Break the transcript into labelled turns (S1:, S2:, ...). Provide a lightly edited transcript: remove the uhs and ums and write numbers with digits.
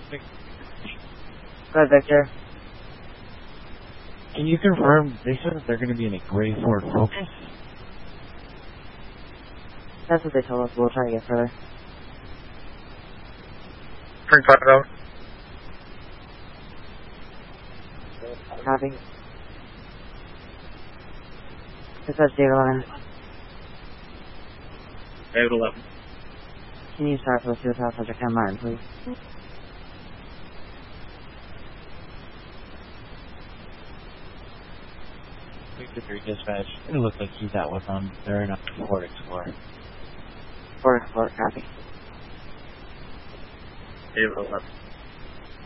S1: Go ahead, Victor.
S2: Can you confirm they said that they're going to be in a gray Ford Focus?
S1: That's what they told us. We'll try to get further.
S3: Turn 5 out.
S1: Copy. Dispatch David 11.
S3: David 11.
S1: Can you start for the suicide subject on Martin, please?
S2: Victor 3 dispatch. It looks like he's out with them. They're in a Ford Explorer.
S1: Ford Explorer, copy.
S3: David 11.